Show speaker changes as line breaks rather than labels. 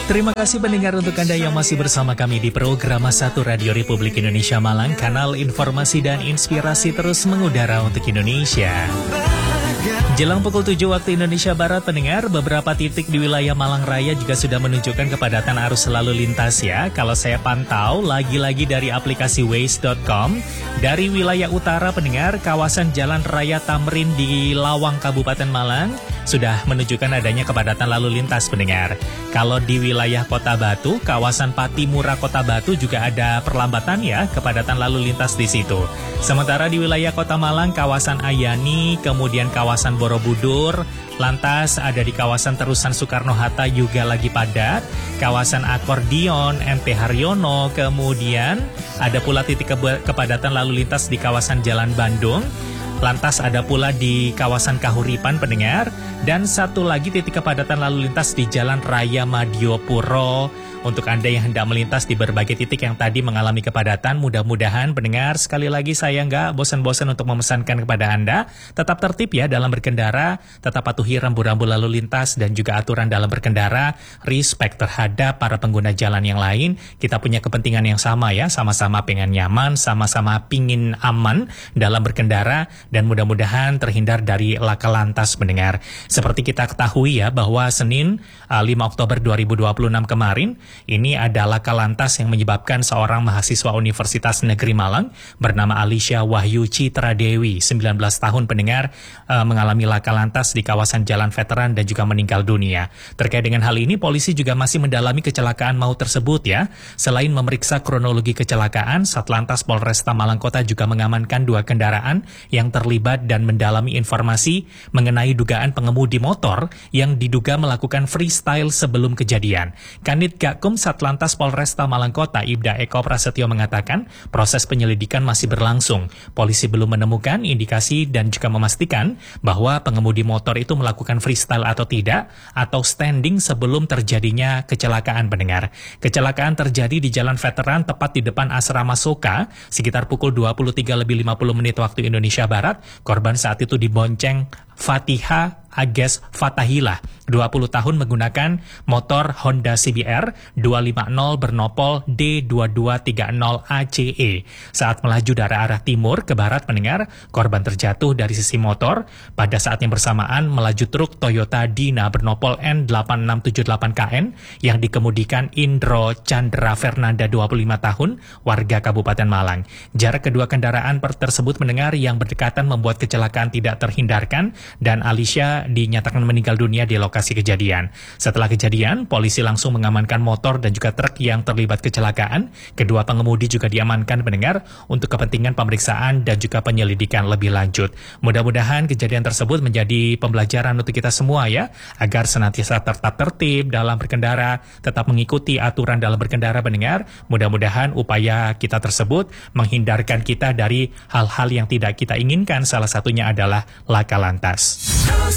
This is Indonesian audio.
Terima kasih pendengar untuk Anda yang masih bersama kami di program 1 Radio Republik Indonesia Malang, kanal informasi dan inspirasi terus mengudara untuk Indonesia. Jelang pukul 7 waktu Indonesia Barat, pendengar, beberapa titik di wilayah Malang Raya juga sudah menunjukkan kepadatan arus lalu lintas ya. Kalau saya pantau, lagi-lagi dari aplikasi Waze.com, dari wilayah utara, pendengar, kawasan Jalan Raya Tamrin di Lawang, Kabupaten Malang, sudah menunjukkan adanya kepadatan lalu lintas, pendengar. Kalau di wilayah Kota Batu, kawasan Patimura Kota Batu juga ada perlambatan ya, kepadatan lalu lintas di situ. Sementara di wilayah Kota Malang, kawasan Ayani, kemudian kawasan Borobudur, lantas ada di kawasan Terusan Soekarno-Hatta juga lagi padat, kawasan Akordion, MP Haryono, kemudian ada pula titik kepadatan lalu lintas di kawasan Jalan Bandung. Lantas ada pula di kawasan Kahuripan, pendengar. Dan satu lagi titik kepadatan lalu lintas di Jalan Raya Madiopuro. Untuk Anda yang hendak melintas di berbagai titik yang tadi mengalami kepadatan, mudah-mudahan pendengar, sekali lagi saya nggak bosan-bosan untuk memesankan kepada Anda, tetap tertib ya dalam berkendara, tetap patuhi rambu-rambu lalu lintas dan juga aturan dalam berkendara, respect terhadap para pengguna jalan yang lain. Kita punya kepentingan yang sama ya, sama-sama pengen nyaman, sama-sama pingin aman dalam berkendara, dan mudah-mudahan terhindar dari laka lantas, pendengar. Seperti kita ketahui ya, bahwa Senin 5 Oktober 2026 kemarin, ini ada laka lantas yang menyebabkan seorang mahasiswa Universitas Negeri Malang bernama Alicia Wahyu Citra Dewi, 19 tahun, pendengar, mengalami laka lantas di kawasan Jalan Veteran dan juga meninggal dunia. Terkait dengan hal ini, polisi juga masih mendalami kecelakaan maut tersebut ya. Selain memeriksa kronologi kecelakaan, Satlantas Polresta Malang Kota juga mengamankan 2 kendaraan yang terlibat dan mendalami informasi mengenai dugaan pengemudi motor yang diduga melakukan freestyle sebelum kejadian. Kanit Gakum Satlantas Polresta Malang Kota, Ibda Eko Prasetyo, mengatakan proses penyelidikan masih berlangsung. Polisi belum menemukan indikasi dan juga memastikan bahwa pengemudi motor itu melakukan freestyle atau tidak, atau standing sebelum terjadinya kecelakaan, pendengar. Kecelakaan terjadi di Jalan Veteran tepat di depan Asrama Soka sekitar pukul 23:50 waktu Indonesia Barat. Korban saat itu dibonceng Fatiha Ages Fatahillah, 20 tahun, menggunakan motor Honda CBR 250 bernopol D2230 ACE. Saat melaju dari arah timur ke barat, pendengar, korban terjatuh dari sisi motor. Pada saat yang bersamaan melaju truk Toyota Dina bernopol N8678KN yang dikemudikan Indro Chandra Fernanda, 25 tahun, warga Kabupaten Malang. Jarak kedua kendaraan tersebut, pendengar, yang berdekatan membuat kecelakaan tidak terhindarkan dan Alicia dinyatakan meninggal dunia di lokasi kejadian. Setelah kejadian, polisi langsung mengamankan motor dan juga truk yang terlibat kecelakaan. Kedua pengemudi juga diamankan, pendengar, untuk kepentingan pemeriksaan dan juga penyelidikan lebih lanjut. Mudah-mudahan kejadian tersebut menjadi pembelajaran untuk kita semua ya, agar senantiasa tetap tertib dalam berkendara, tetap mengikuti aturan dalam berkendara, pendengar. Mudah-mudahan upaya kita tersebut menghindarkan kita dari hal-hal yang tidak kita inginkan, salah satunya adalah laka lantas.